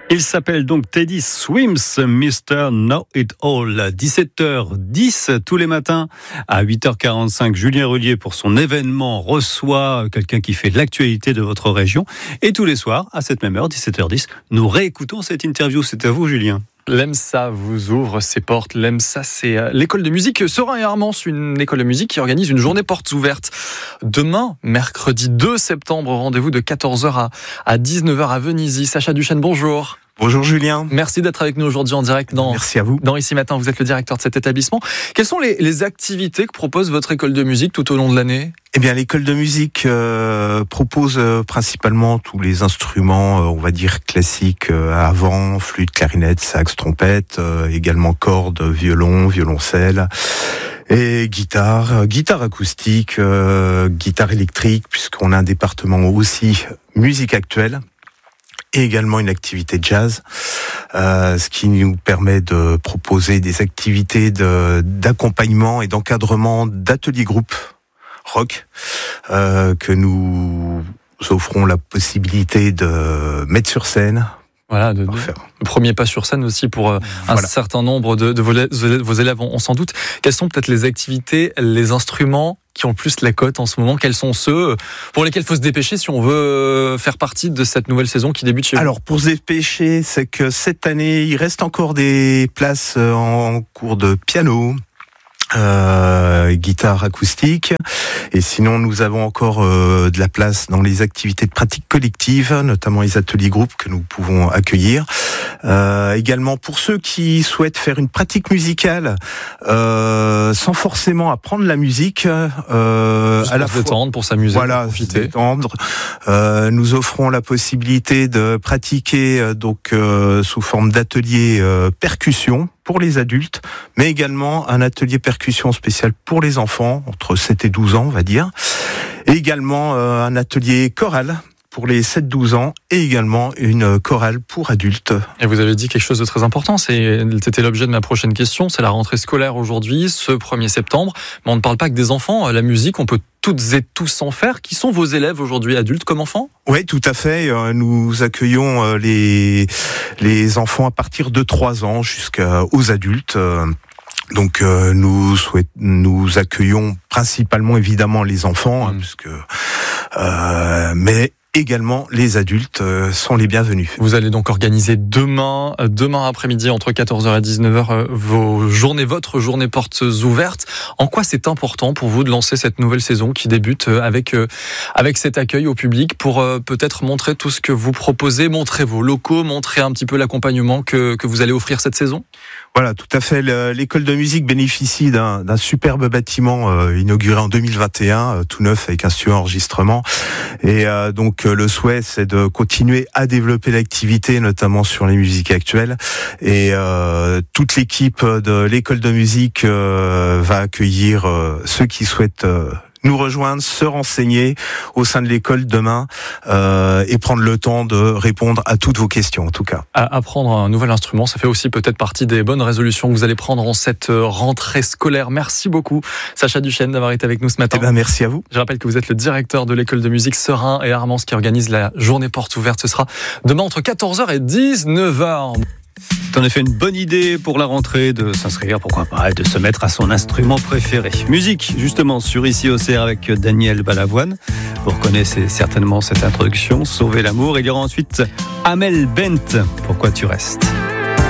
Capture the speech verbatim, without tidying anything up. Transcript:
Il s'appelle donc Teddy Swims, mister Know It All. dix-sept heures dix tous les matins à huit heures quarante-cinq. Julien Rullier, pour son événement, reçoit quelqu'un qui fait l'actualité de votre région. Et tous les soirs, à cette même heure, dix-sept heures dix, nous réécoutons cette interview. C'est à vous, Julien. L'EMSA vous ouvre ses portes. L'EMSA, c'est l'école de musique Serein et Armance, une école de musique qui organise une journée portes ouvertes. Demain, mercredi deux septembre, rendez-vous de quatorze heures à dix-neuf heures à Venise. Sacha Duchesne, bonjour. Bonjour Julien. Merci d'être avec nous aujourd'hui en direct dans, Merci à vous. dans Ici Matin. Vous êtes le directeur de cet établissement. Quelles sont les, les activités que propose votre école de musique tout au long de l'année ? Eh bien, l'école de musique euh, propose euh, principalement tous les instruments, euh, on va dire classiques, euh, à vent, flûte, clarinette, sax, trompette, euh, également cordes, violon, violoncelle. Et guitare, euh, guitare acoustique, euh, guitare électrique, puisqu'on a un département aussi musique actuelle. Et également une activité jazz, euh, ce qui nous permet de proposer des activités de, d'accompagnement et d'encadrement d'ateliers groupes rock, euh, que nous offrons la possibilité de mettre sur scène. Voilà, de, de, le premier pas sur scène aussi pour euh, voilà. Un certain nombre de, de vos, vos élèves, on, on s'en doute. Quelles sont peut-être les activités, les instruments qui ont le plus la cote en ce moment? Quels sont ceux pour lesquels il faut se dépêcher si on veut faire partie de cette nouvelle saison qui débute chez vous? Alors, pour se dépêcher, c'est que cette année, il reste encore des places en cours de piano, Euh, guitare acoustique, et sinon nous avons encore euh, de la place dans les activités de pratique collective, notamment les ateliers groupes que nous pouvons accueillir. Euh, également pour ceux qui souhaitent faire une pratique musicale euh, sans forcément apprendre la musique, euh, Juste à la pour se détendre, pour s'amuser, voilà, pour profiter. Détendre. Euh, nous offrons la possibilité de pratiquer euh, donc euh, sous forme d'atelier euh, percussion pour les adultes, mais également un atelier percussion spécial pour les enfants, entre sept et douze ans, on va dire. Et également euh, un atelier chorale pour les sept douze ans, et également une chorale pour adultes. Et vous avez dit quelque chose de très important, c'est, c'était l'objet de ma prochaine question, c'est la rentrée scolaire aujourd'hui, ce premier septembre, mais on ne parle pas que des enfants, la musique, on peut toutes et tous en faire. Qui sont vos élèves aujourd'hui, adultes comme enfants ? Oui, tout à fait. Nous accueillons les, les enfants à partir de trois ans jusqu'aux adultes. Donc nous souhaitons, nous accueillons principalement évidemment les enfants, mmh. hein, puisque, euh, mais également les adultes sont les bienvenus. Vous allez donc organiser demain, demain après-midi entre quatorze heures et dix-neuf heures vos journées, votre journée portes ouvertes. En quoi c'est important pour vous de lancer cette nouvelle saison qui débute avec, avec cet accueil au public pour peut-être montrer tout ce que vous proposez, montrer vos locaux, montrer un petit peu l'accompagnement que, que vous allez offrir cette saison ? Voilà, tout à fait. L'école de musique bénéficie d'un, d'un superbe bâtiment euh, inauguré en deux mille vingt et un, euh, tout neuf avec un studio enregistrement. Et euh, donc euh, le souhait, c'est de continuer à développer l'activité, notamment sur les musiques actuelles. Et euh, toute l'équipe de l'école de musique euh, va accueillir euh, ceux qui souhaitent euh, nous rejoindre, se renseigner au sein de l'école demain euh, et prendre le temps de répondre à toutes vos questions en tout cas. Apprendre un nouvel instrument, ça fait aussi peut-être partie des bonnes résolutions que vous allez prendre en cette rentrée scolaire. Merci beaucoup Sacha Duchesne d'avoir été avec nous ce matin. Eh ben, merci à vous. Je rappelle que vous êtes le directeur de l'école de musique Serein et Armance qui organise la journée portes ouvertes. Ce sera demain entre quatorze heures et dix-neuf heures. C'est en effet une bonne idée pour la rentrée de s'inscrire, pourquoi pas, et de se mettre à son instrument préféré. Musique, justement, sur Ici au C R avec Daniel Balavoine. Vous reconnaissez certainement cette introduction, Sauver l'amour. Il y aura ensuite Amel Bent, Pourquoi tu restes.